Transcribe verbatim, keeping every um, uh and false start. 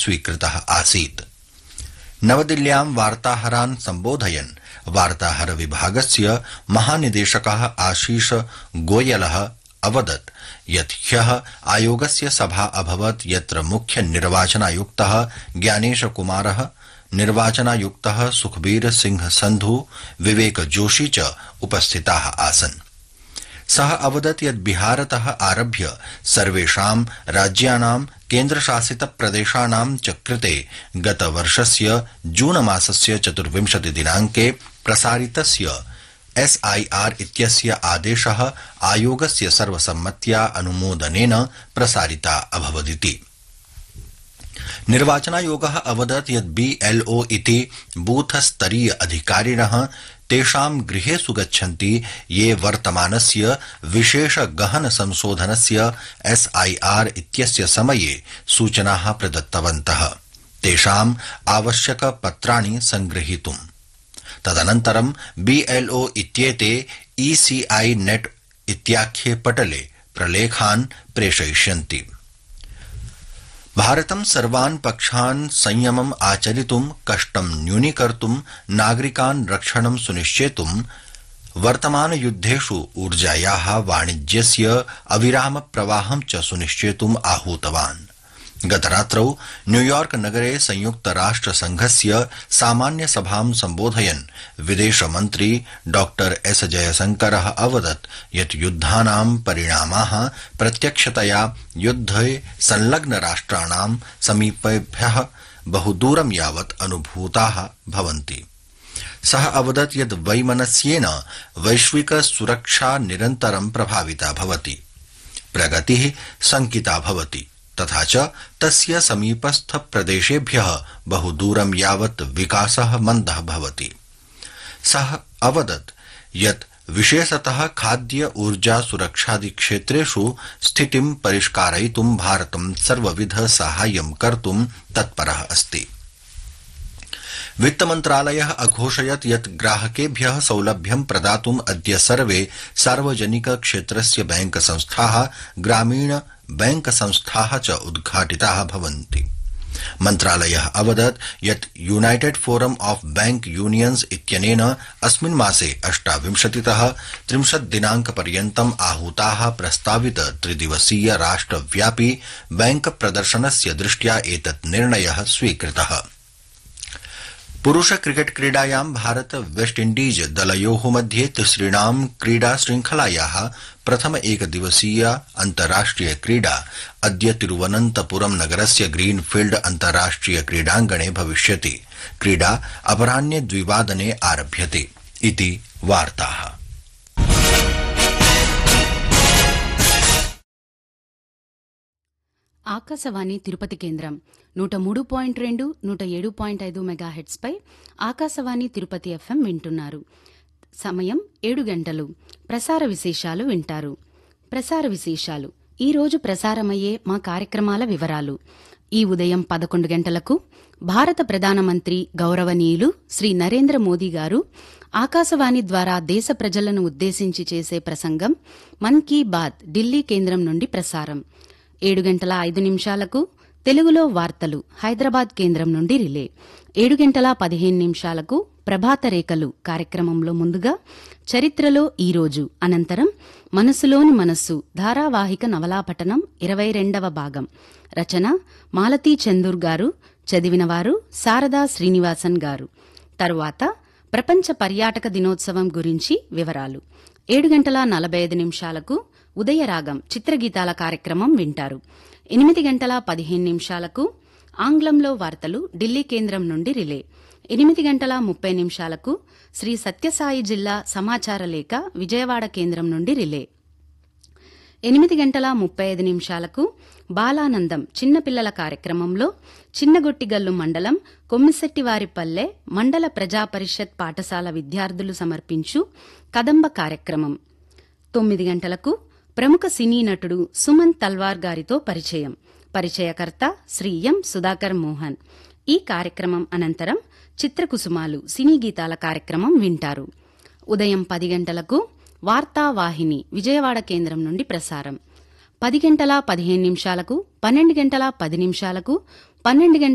स्वीकृतः आसीत्। नवदिल्ल्यां वार्ताहरान् सम्बोधयन् वार्ताहर विभागस्य महानिदेशकः आशीष गोयलः अवदत् यत् ह्यः आयोगस्य सभा अभवत् यत्र मुख्य निर्वाचनायुक्तः ज्ञानेश कुमारः, निर्वाचनायुक्तः सुखबीर सिंह संधु, विवेक जोशी च उपस्थिताः आसन्। सः अवदत् यत् बिहारतः आरभ्य सर्वेषां राज्यानां केन्द्रशासित प्रदेशानां च कृते गतवर्षस्य जून मासस्य चतुर्विंशति दिनाङ्के प्रसारितस्य एस् ऐ आर् इत्यस्य आदेशः आयोगस्य सर्वसम्मत्या अनुमोदनेन प्रसारिता अभवदिति। निर्वाचनायोगः अवदत् यत् बी एल् ओ इति बूथस्तरीय अधिकारिणः तेषां गृहेषु गच्छन्ति ये वर्तमानस्य विशेष गहन संशोधनस्य एस् ऐ आर् इत्यस्य समये सूचनाः प्रदत्तवन्तः तेषाम् आवश्यक पत्राणि संगृहीतुम्। तदनन्तरं बी एल् ओ इत्येते ई सी आई नेट् इत्याख्ये पटले प्रलेखान् प्रेषयिष्यन्ति। भारतं सर्वान् पक्षान् संयमम् आचरितुं कष्टं न्यूनीकर्तुं नागरिकान् रक्षणं सुनिश्चेतुं वर्तमानयुद्धेषु ऊर्जायाः वाणिज्यस्य अविराम प्रवाहं च सुनिश्चेतुम् आहूतवान्। गतरात्रौ न्यूयॉर्क नगरे संयुक्त राष्ट्र संघस्य सामान्य सभां सम्बोधयन् विदेशमन्त्री डॉक्टर एस जयशंकरः अवदत् यत् युद्धानां परिणामाः प्रत्यक्षतया युद्धे संलग्न राष्ट्राणां समीपेभ्यः बहुदूरं यावत् अनुभूताः भवन्ति। सः अवदत् यत् वैमनस्येन वैश्विक सुरक्षा निरन्तरं प्रभाविता भवति, प्रगतिः शंकिता भवति तथा च तस्य समीपस्थ प्रदेशेभ्यः बहुदूरं यावत् विकासः मन्दः भवति। सः अवदत् यत् विशेषतः खाद्य ऊर्जा सुरक्षादि क्षेत्रेषु स्थितिं परिष्कारयितुं भारतं सर्वविध साहाय्यं कर्तुं तत्परः अस्ति। वित्तमन्त्रालयः अघोषयत् यत् ग्राहकेभ्यः सौलभ्यं प्रदातुम् अद्य सर्वे सार्वजनिक क्षेत्रस्य बैंक संस्थाः, ग्रामीण बैंक संस्थाः च उद्घाटिताः भवन्ति। मन्त्रालयः अवदत् यत् United forum of bank unions इत्यनेन अस्मिन् मासे अष्टाविंशतितः त्रिंशत् दिनाङ्क पर्यन्तम् आहूताः प्रस्तावित त्रिदिवसीय राष्ट्रव्यापी बैंक प्रदर्शनस्य दृष्ट्या एतत् निर्णयः स्वीकृतः। पुरुष क्रिकेट क्रीडायां भारत वेस्ट इंडीज दलयोः मध्ये तिसृणां क्रीडा श्रृंखलायाः प्रथम एकदिवसीय अन्ताराष्ट्रिय क्रीडा अद्य तिरुवनन्तपुरम नगरस्य ग्रीनफील्ड अन्ताराष्ट्रिय क्रीडाङ्गणे भविष्यति। क्रीडा अपराह्ने द्विवादने आरभ्यते इति वार्ताः। ఆకాశవాణి తిరుపతి కేంద్రం నూట మూడు పాయింట్ రెండు నూట ఏడు పాయింట్ ఐదు మెగాహెట్స్ పై ఆకాశవాణి తిరుపతి ఎఫ్ఎం వింటున్నారు. సమయం ఏడు గంటలు. ప్రసార విశేషాలు వింటారు. ప్రసార విశేషాలు ఈ రోజు ప్రసారమయ్యే మా కార్యక్రమాల వివరాలు. ఈ ఉదయం పదకొండు గంటలకు భారత ప్రధానమంత్రి గౌరవనీయులు శ్రీ నరేంద్ర మోదీ గారు ఆకాశవాణి ద్వారా దేశ ప్రజలను ఉద్దేశించి చేసే ప్రసంగం మన్ కీ బాత్ ఢిల్లీ కేంద్రం నుండి ప్రసారం. ఏడు గంటల ఐదు నిమిషాలకు తెలుగులో వార్తలు హైదరాబాద్ కేంద్రం నుండి రిలే. ఏడు గంటల పదిహేను నిమిషాలకు ప్రభాత రేఖలు కార్యక్రమంలో ముందుగా చరిత్రలో ఈరోజు, అనంతరం మనసులోని మనస్సు ధారావాహిక నవలాపఠనం ఇరవై రెండవ భాగం. రచన మాలతీ చందూర్ గారు, చదివినవారు శారదా శ్రీనివాసన్ గారు. తరువాత ప్రపంచ పర్యాటక దినోత్సవం గురించి వివరాలు. ఏడు గంటల నలభై ఐదు నిమిషాలకు ఉదయరాగం చిత్రగీతాల కార్యక్రమం వింటారు. ఎనిమిది గంటల పదిహేను నిమిషాలకు ఆంగ్లంలో వార్తలు ఢిల్లీ కేంద్రం నుండి రిలే. ఎనిమిది గంటల ముప్పై నిమిషాలకు శ్రీ సత్యసాయి జిల్లా సమాచార లేఖ విజయవాడ కేంద్రం నుండి రిలే. ఎనిమిది గంటల ముప్పై ఐదు నిమిషాలకు బాలానందం చిన్నపిల్లల కార్యక్రమంలో చిన్నగొట్టిగల్లు మండలం కొమ్మిశెట్టివారిపల్లె మండల ప్రజాపరిషత్ పాఠశాల విద్యార్థులు సమర్పించు కదంబ కార్యక్రమం. తొమ్మిది గంటలకు ప్రముఖ సినీ నటుడు సుమన్ తల్వార్ గారితో పరిచయం. పరిచయకర్త శ్రీ ఎం సుధాకర్ మోహన్. ఈ కార్యక్రమం అనంతరం చిత్రకుసుమాలు సినీ గీతాల కార్యక్రమం వింటారు. ఉదయం పది గంటలకు వార్తావాహిని విజయవాడ కేంద్రం నుండి ప్రసారం. పది గంటల పదిహేను నిమిషాలకు, పన్నెండు గంటల పది నిమిషాలకు, పన్నెండు గంటల